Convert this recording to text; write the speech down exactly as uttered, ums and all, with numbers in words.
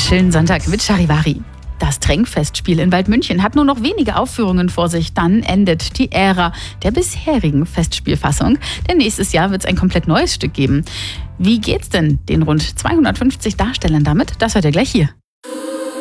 schönen Sonntag mit Charivari. Das Tränkfestspiel in Waldmünchen hat nur noch wenige Aufführungen vor sich. Dann endet die Ära der bisherigen Festspielfassung. Denn nächstes Jahr wird es ein komplett neues Stück geben. Wie geht's denn den rund zweihundertfünfzig Darstellern damit? Das hört ihr gleich hier.